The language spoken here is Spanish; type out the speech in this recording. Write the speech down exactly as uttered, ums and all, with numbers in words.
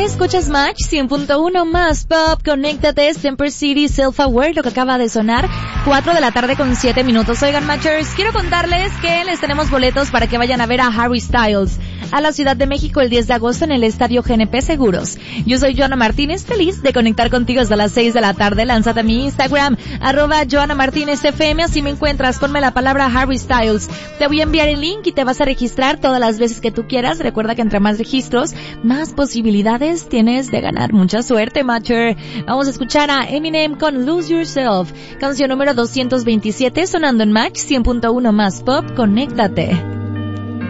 Escuchas Match cien punto uno más Pop, conéctate, Semper City, Self-Aware, lo que acaba de sonar, cuatro de la tarde con siete minutos. Oigan, Matchers, quiero contarles que les tenemos boletos para que vayan a ver a Harry Styles a la Ciudad de México el diez de agosto en el Estadio G N P Seguros. Yo soy Joana Martínez, feliz de conectar contigo hasta las seis de la tarde. Lánzate a mi Instagram, arroba Joana Martínez F M, así me encuentras, ponme la palabra Harry Styles. Te voy a enviar el link y te vas a registrar todas las veces que tú quieras. Recuerda que entre más registros, más posibilidades tienes de ganar. Mucha suerte, Matcher. Vamos a escuchar a Eminem con Lose Yourself, canción número doscientos veintisiete, sonando en Match cien punto uno más Pop, conéctate.